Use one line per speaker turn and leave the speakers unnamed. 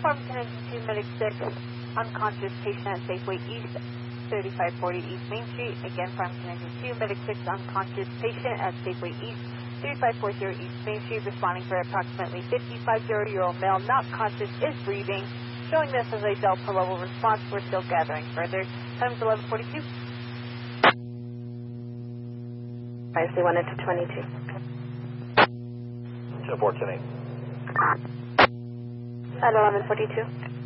Farmington Engine 2, Medic 6, unconscious patient at Safeway East, 3540 East Main Street. Again, Farmington Engine 2, Medic 6, unconscious patient at Safeway East, 3540 East Main Street, responding for approximately 55-year-old male, not conscious, is breathing. Showing this as a Delta level response, we're still gathering further. Time is 11:42.
IC1 into 22.
2-4, 10-8.
At 11:42.